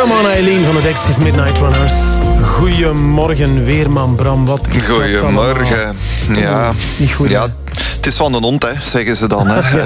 Come on Eileen van de Dexys Midnight Runners. Goedemorgen, weerman Bram. Wat is Goedemorgen. Ja, niet goed. Ja, het is van de hond, hè, zeggen ze dan. Hè.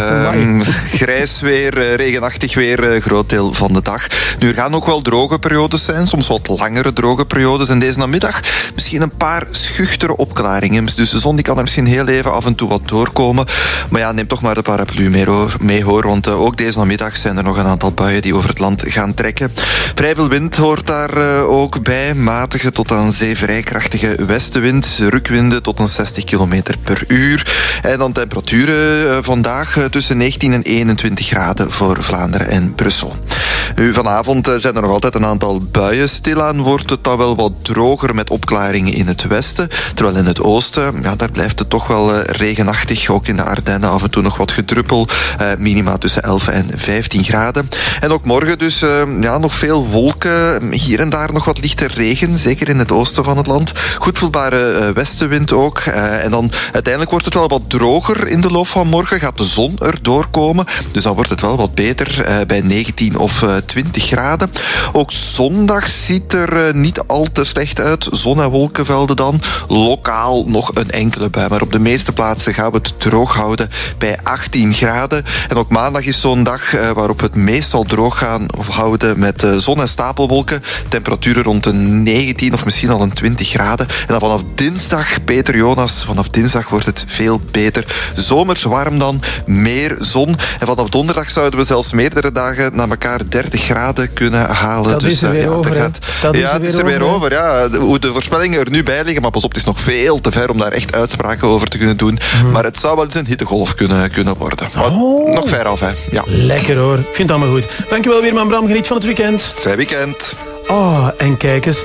Grijs weer, regenachtig weer, groot deel van de dag. Nu, er gaan ook wel droge periodes zijn, soms wat langere droge periodes. En deze namiddag misschien een paar schuchtere opklaringen. Dus de zon die kan er misschien heel even af en toe wat doorkomen. Maar ja, neem toch maar de paraplu mee hoor. Want ook deze namiddag zijn er nog een aantal buien die over het land gaan trekken. Vrij veel wind hoort daar ook bij. Matige tot aan zee vrij krachtige westenwind. Rukwinden tot een 60 km per uur. En dan temperaturen vandaag tussen 19 en 21 graden voor Vlaanderen en Brussel. Nu, vanavond zijn er nog altijd een aantal buien. Stilaan wordt het dan wel wat droger met opklaringen in het westen. Terwijl in het oosten, ja, daar blijft het toch wel regenachtig. Ook in de Ardennen af en toe nog wat gedruppel. Minima tussen 11 en 15 graden. En ook morgen dus nog veel wolken. Hier en daar nog wat lichte regen. Zeker in het oosten van het land. Goed voelbare westenwind ook. En dan uiteindelijk wordt het wel wat droger in de loop van morgen. Gaat de zon erdoor komen. Dus dan wordt het wel wat beter bij 19 of 20 graden. Ook zondag ziet er niet al te slecht uit. Zon- en wolkenvelden dan. Lokaal nog een enkele bui. Maar op de meeste plaatsen gaan we het droog houden bij 18 graden. En ook maandag is zo'n dag waarop we het meestal droog gaan houden met zon- en stapelwolken. Temperaturen rond de 19 of misschien al een 20 graden. En dan vanaf dinsdag, Peter Jonas, vanaf dinsdag wordt het veel beter. Zomers warm dan, meer zon. En vanaf donderdag zouden we zelfs meerdere dagen na elkaar 30 graden kunnen halen. Dat is er weer over, het is er weer over. Ja. Hoe de voorspellingen er nu bij liggen, maar pas op, het is nog veel te ver om daar echt uitspraken over te kunnen doen. Maar het zou wel eens een hittegolf kunnen worden. Maar nog ver af, hè. Ja. Lekker hoor, ik vind het allemaal goed. Dankjewel weerman Bram, geniet van het weekend. Fijn weekend. Oh, en kijk eens,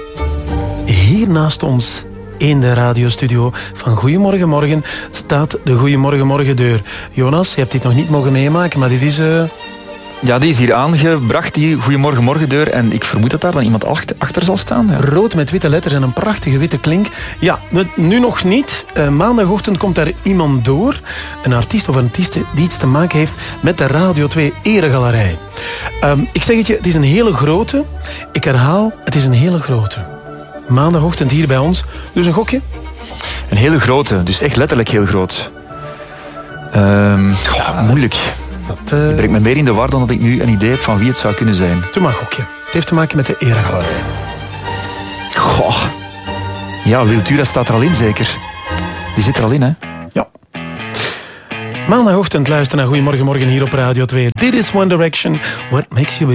hier naast ons in de radiostudio van Goedemorgen Morgen staat de Goedemorgen Morgen deur. Jonas, je hebt dit nog niet mogen meemaken, maar dit is... Ja, die is hier aangebracht, die Goedemorgen Morgendeur. En ik vermoed dat daar dan iemand achter zal staan. Ja. Rood met witte letters en een prachtige witte klink. Ja, nu nog niet. Maandagochtend komt daar iemand door. Een artiest of een artieste die iets te maken heeft met de Radio 2 Eregalerij. Ik zeg het je, het is een hele grote. Ik herhaal, het is een hele grote. Maandagochtend hier bij ons. Dus een gokje? Een hele grote, dus echt letterlijk heel groot. Moeilijk. Je brengt me meer in de war dan dat ik nu een idee heb van wie het zou kunnen zijn. Doe maar een gokje. Het heeft te maken met de Eregalerij. Goh. Ja, Wiltura staat er al in, zeker. Die zit er al in, hè? Ja. Maandagochtend luisteren naar Goedemorgen Morgen hier op Radio 2. Dit is One Direction. What makes you